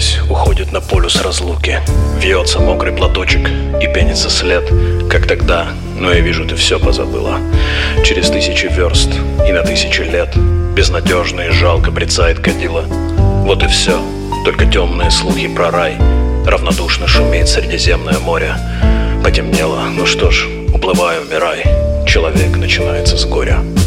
прощаясь, уходит на полюс разлуки. Вьется мокрый платочек и пенится след. Как тогда, но я вижу, ты все позабыла. Через 1000 верст и на 1000 лет безнадежно и жалко брецает кадила. Вот и все, только темные слухи про рай. Равнодушно шумит Средиземное море. Потемнело, ну что ж, уплывай, умирай. Человек начинается с горя.